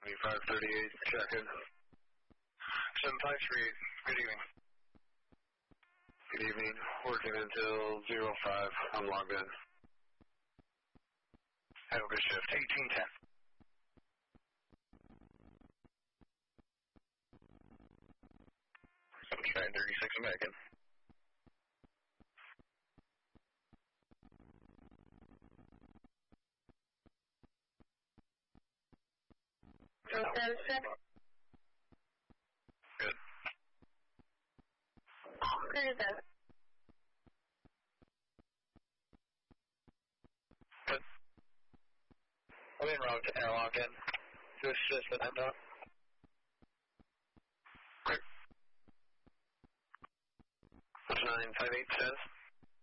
7538, check in. 7538, good evening. Good evening. Working until 05. I'm logged in. Have a good shift. 1810. Sunshine 36 American. Good. Where is that? Good. I'm in route to airlock in. To assist with that dog. Great. 958 says.